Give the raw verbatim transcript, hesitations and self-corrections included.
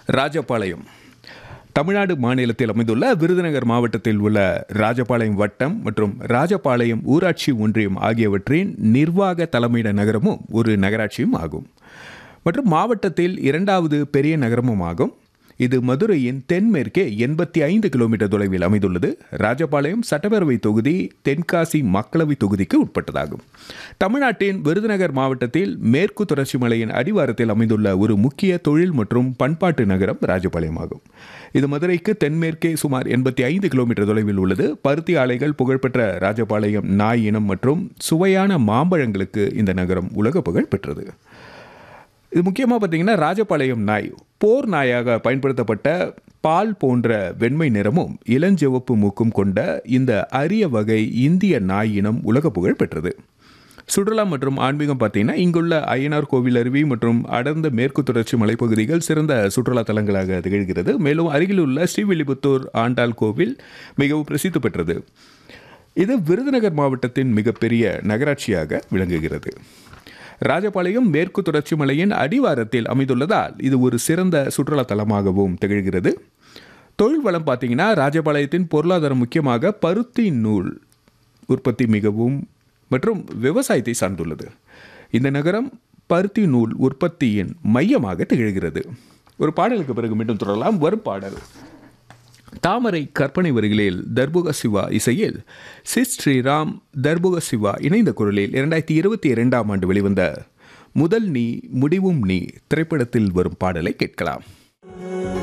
ராஜபாளையம் தமிழ்நாடு மாநிலத்தில் அமைந்துள்ள விருதுநகர் மாவட்டத்தில் உள்ள ராஜபாளையம் வட்டம் மற்றும் ராஜபாளையம் ஊராட்சி ஒன்றியம் ஆகியவற்றின் நிர்வாக தலைமையிட நகரமும் ஒரு நகராட்சியும் ஆகும் மற்றும் மாவட்டத்தில் இரண்டாவது பெரிய நகரமும் ஆகும். இது மதுரையின் தென்மேற்கே எண்பத்தி ஐந்து கிலோமீட்டர் தொலைவில் அமைந்துள்ளது. ராஜபாளையம் சட்டப்பேரவை தொகுதி தென்காசி மக்களவை தொகுதிக்கு உட்பட்டதாகும். தமிழ்நாட்டின் விருதுநகர் மாவட்டத்தில் மேற்கு தொடர்ச்சி மலையின் அடிவாரத்தில் அமைந்துள்ள ஒரு முக்கிய தொழில் மற்றும் பண்பாட்டு நகரம் ராஜபாளையம் ஆகும். இது மதுரைக்கு தென்மேற்கே சுமார் எண்பத்தி ஐந்து கிலோமீட்டர் தொலைவில் உள்ளது. பருத்தி ஆலைகள் புகழ்பெற்ற ராஜபாளையம் நாய் இனம் மற்றும் சுவையான மாம்பழங்களுக்கு இந்த நகரம் உலக புகழ் பெற்றது. இது முக்கியமாக பார்த்தீங்கன்னா ராஜபாளையம் நாய் போர் நாயாக பயன்படுத்தப்பட்ட பால் போன்ற வெண்மை நிறமும் இளஞ்சிவப்பு மூக்கும் கொண்ட இந்த அரிய வகை இந்திய நாய் இனம் உலக புகழ் பெற்றது. சுற்றுலா மற்றும் ஆன்மீகம் பார்த்தீங்கன்னா இங்குள்ள அய்யனார் கோவில் அருவி மற்றும் அடர்ந்த மேற்கு தொடர்ச்சி மலைப்பகுதிகள் சிறந்த சுற்றுலா தலங்களாக திகழ்கிறது. மேலும் அருகில் உள்ள ஸ்ரீவில்லிபுத்தூர் ஆண்டாள் கோவில் மிகவும் பிரசித்தி பெற்றது. இது விருதுநகர் மாவட்டத்தின் மிகப்பெரிய நகராட்சியாக விளங்குகிறது. ராஜபாளையம் மேற்கு தொடர்ச்சி மலையின் அடிவாரத்தில் அமைந்துள்ளதால் இது ஒரு சிறந்த சுற்றுலா தலமாகவும் திகழ்கிறது. தொழில் வளம் பார்த்தீங்கன்னா ராஜபாளையத்தின் பொருளாதாரம் முக்கியமாக பருத்தி நூல் உற்பத்தி மிகவும் மற்றும் விவசாயத்தை சார்ந்துள்ளது. இந்த நகரம் பருத்தி நூல் உற்பத்தியின் மையமாக திகழ்கிறது. ஒரு பாடலுக்கு பிறகு மீண்டும் தொடரலாம். வரும் பாடல் தாமரை கற்பனை வரிகளில் தர்புக சிவா இசையில் சிஸ் ஸ்ரீராம் தர்புக சிவா இணைந்த குரலில் இரண்டாயிரத்தி இருபத்தி இரண்டாம் ஆண்டு வெளிவந்த முதல் நீ முடிவும் நீ திரைப்படத்தில் வரும் பாடலை கேட்கலாம்.